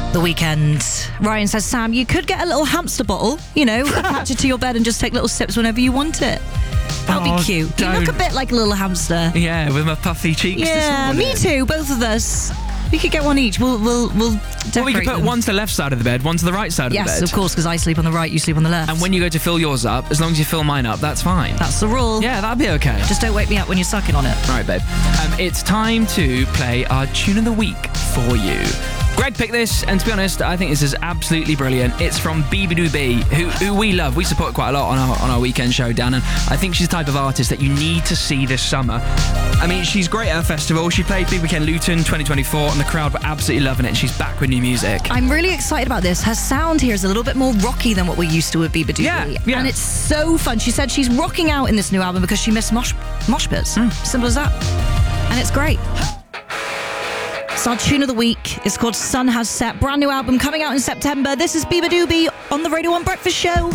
The Weeknd. Ryan says, Sam, you could get a little hamster bottle, attach it to your bed and just take little sips whenever you want it. That would be cute. You look a bit like a little hamster. Yeah, with my puffy cheeks this morning. Me too, both of us. We could get one each. We'll decorate Well, we could put one to the left side of the bed, one to the right side of the bed. Yes, of course, because I sleep on the right, you sleep on the left. And when you go to fill yours up, as long as you fill mine up, that's fine. That's the rule. Yeah, that'd be okay. Just don't wake me up when you're sucking on it. Right, babe. It's time to play our Tune of the Week for you. Greg picked this, and to be honest, I think this is absolutely brilliant. It's from BBDB, who we love. We support quite a lot on our weekend show, Dan, and I think she's the type of artist that you need to see this summer. I mean, she's great at a festival. She played Big Weekend Luton 2024, and the crowd were absolutely loving it. She's back with new music. I'm really excited about this. Her sound here is a little bit more rocky than what we're used to with BBDB. Yeah. And it's so fun. She said she's rocking out in this new album because she missed mosh pits. Simple as that. And it's great. It's our Tune of the Week. It's called Sun Has Set. Brand new album coming out in September. This is BBDB on the Radio 1 Breakfast Show.